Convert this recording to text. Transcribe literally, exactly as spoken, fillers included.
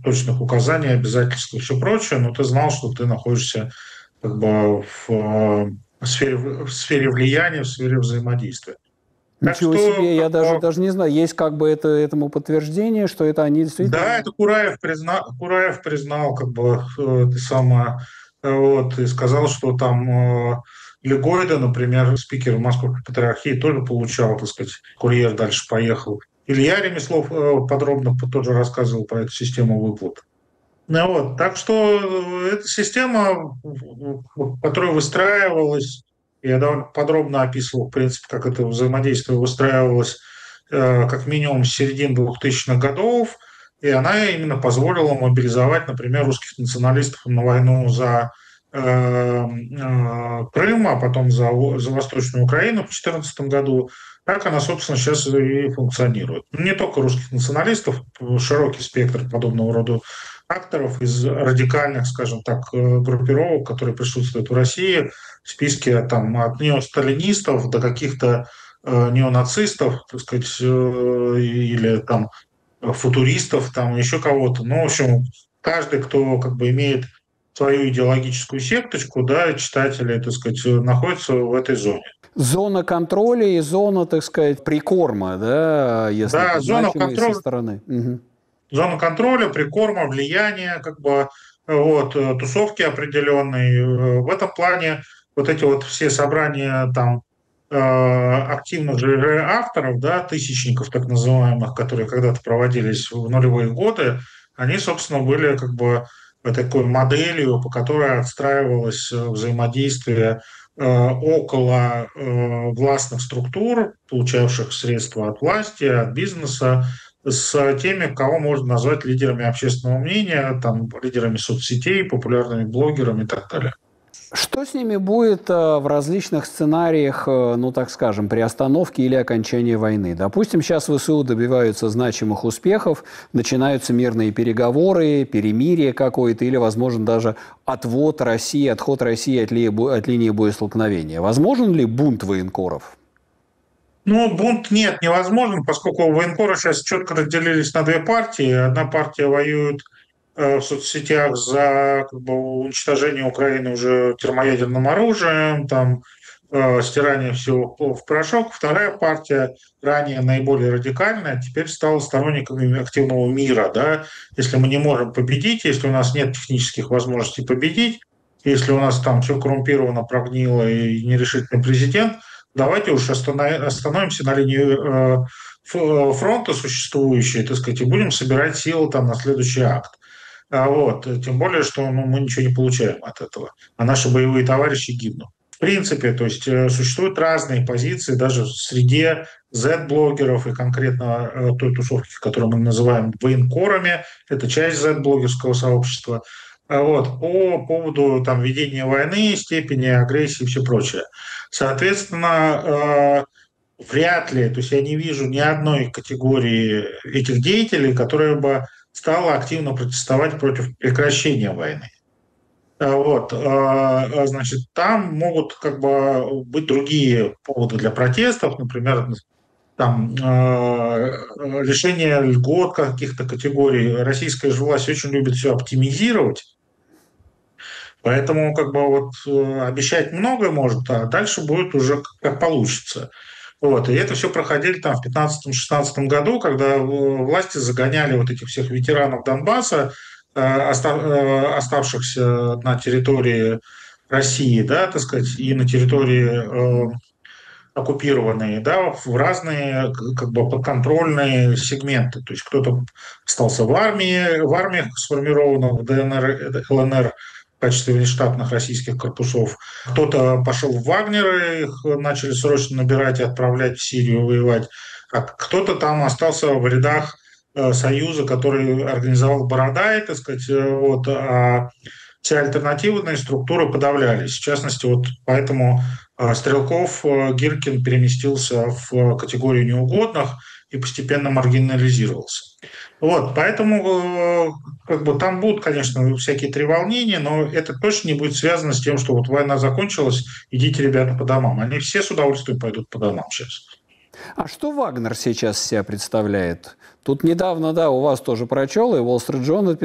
точных указаний, обязательств и все прочее, но ты знал, что ты находишься как бы в, э, в сфере, в сфере влияния, в сфере взаимодействия. Так Ничего что, себе, я как даже, бы, даже не знаю, есть как бы это, этому подтверждение, что это они да, действительно... это Кураев признал, Кураев признал, как бы, э, это самое, э, вот, и сказал, что там э, Легойда, например, спикер Московской патриархии, тоже получал, так сказать, курьер дальше поехал. Илья Ремеслов э, подробно тоже рассказывал про эту систему выплат. Ну, вот, так что э, эта система, в- в- которая выстраивалась, я довольно подробно описывал, в принципе, как это взаимодействие выстраивалось э, как минимум с середины двухтысячных годов, и она именно позволила мобилизовать, например, русских националистов на войну за э, э, Крым, а потом за, за Восточную Украину в две тысячи четырнадцатом году. Так она, собственно, сейчас и функционирует. Ну, не только русских националистов, широкий спектр подобного рода акторов из радикальных, скажем так, э, группировок, которые присутствуют в России, в списке там, от неосталинистов до каких-то э, неонацистов, так сказать, э, или там футуристов, там еще кого-то. Ну, в общем, каждый, кто как бы имеет свою идеологическую секточку, да, читатели, так сказать, находится в этой зоне. Зона контроля и зона, так сказать, прикорма, да, если это Да, зона значимо со контроля, стороны. Угу. зона контроля, прикорма, влияния, как бы, вот, э, тусовки определенные. Э, В этом плане вот эти вот все собрания там э, активных же авторов, да, тысячников так называемых, которые когда-то проводились в нулевые годы, они, собственно, были как бы такой моделью, по которой отстраивалось э, взаимодействие э, около э, властных структур, получавших средства от власти, от бизнеса, с теми, кого можно назвать лидерами общественного мнения, там, лидерами соцсетей, популярными блогерами и так далее. Что с ними будет э, в различных сценариях, э, ну так скажем, при остановке или окончании войны? Допустим, сейчас ВСУ добиваются значимых успехов, начинаются мирные переговоры, перемирие какое-то или, возможно, даже отвод России, отход России от, ли, от линии боестолкновения. Возможен ли бунт военкоров? Ну, бунт нет, невозможен, поскольку военкоры сейчас четко разделились на две партии. Одна партия воюет э, в соцсетях за как бы, уничтожение Украины уже термоядерным оружием, там, э, стирание всего в порошок. Вторая партия, ранее наиболее радикальная, теперь стала сторонниками активного мира. Да? Если мы не можем победить, если у нас нет технических возможностей победить, если у нас там все коррумпировано, прогнило и нерешительный президент, давайте уж остановимся на линии э, фронта существующей, так сказать, и будем собирать силы там на следующий акт. А вот, тем более, что ну, мы ничего не получаем от этого, а наши боевые товарищи гибнут. В принципе, то есть э, существуют разные позиции даже в среде Z-блогеров и конкретно э, той тусовки, которую мы называем военкорами, это часть Z-блогерского сообщества, а вот, по поводу там, ведения войны, степени агрессии и все прочее. Соответственно, э, вряд ли, то есть я не вижу ни одной категории этих деятелей, которая бы стала активно протестовать против прекращения войны. А Вот, а, значит, там могут как бы быть другие поводы для протестов, например, там э, лишение льгот каких-то категорий. Российская же власть очень любит все оптимизировать, поэтому как бы вот э, обещать много может, а дальше будет уже как, как получится. Вот. И это все проходили там в пятнадцатом-шестнадцатом году, когда э, власти загоняли вот этих всех ветеранов Донбасса, э, оста- э, оставшихся на территории России, да, так сказать, и на территории э, оккупированные, да, в разные как бы подконтрольные сегменты. То есть кто-то остался в армии, в армиях сформированных в ДНР, ЛНР в качестве внештатных российских корпусов. Кто-то пошел в Вагнеры, их начали срочно набирать и отправлять в Сирию воевать. А кто-то там остался в рядах э, Союза, который организовал Бородай, так сказать, э, вот, а все альтернативные структуры подавлялись. В частности, вот поэтому э, Стрелков, э, Гиркин переместился в категорию неугодных и постепенно маргинализировался. Вот, поэтому э, как бы там будут, конечно, всякие треволнения, но это точно не будет связано с тем, что вот война закончилась, идите, ребята, по домам. Они все с удовольствием пойдут по домам сейчас. А что Вагнер сейчас себя представляет? Тут недавно, да, у вас тоже прочел, и Wall Street Journal